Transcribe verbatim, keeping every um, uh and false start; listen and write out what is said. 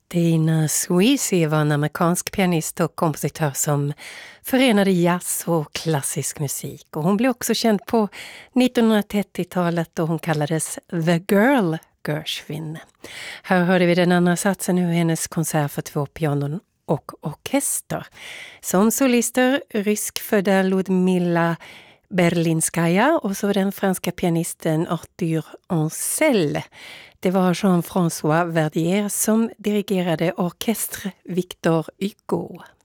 Tina Suisi var en amerikansk pianist och kompositör som förenade jazz och klassisk musik. Och hon blev också känd på nittonhundratrettiotalet och hon kallades The Girl Gershwin. Här hörde vi den andra satsen ur hennes konsert för två pianon och orkester. Som solister ryskfödda Ludmilla Berlinskaya och så den franska pianisten Arthur Ancel. Det var Jean-François Verdier som dirigerade orkester Victor Hugo.